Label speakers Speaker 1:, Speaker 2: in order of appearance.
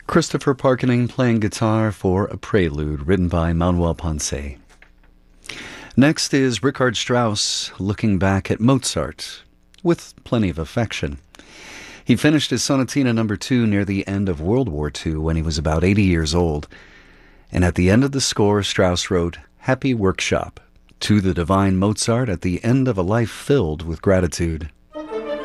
Speaker 1: Christopher Parkening playing guitar for a prelude written by Manuel Ponce. Next is Richard Strauss looking back at Mozart with plenty of affection. He finished his Sonatina No. 2 near the end of World War II when he was about 80 years old. And at the end of the score, Strauss wrote, "Happy Workshop, to the divine Mozart at the end of a life filled with gratitude."